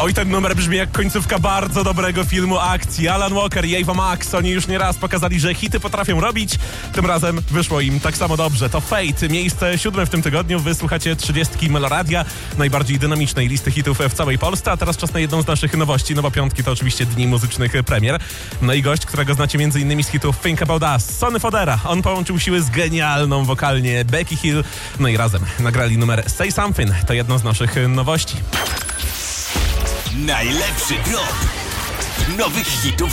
Oj, ten numer brzmi jak końcówka bardzo dobrego filmu akcji. Alan Walker i Ava Max, oni już nieraz pokazali, że hity potrafią robić. Tym razem wyszło im tak samo dobrze. To Fate, miejsce 7 w tym tygodniu. Wysłuchacie 30 Meloradia, najbardziej dynamicznej listy hitów w całej Polsce. A teraz czas na jedną z naszych nowości. No bo piątki to oczywiście dni muzycznych premier. No i gość, którego znacie m.in. z hitów Think About Us, Sonny Fodera. On połączył siły z genialną wokalnie Becky Hill. No i razem nagrali numer Say Something. To jedno z naszych nowości. Najlepszy drop nowych hitów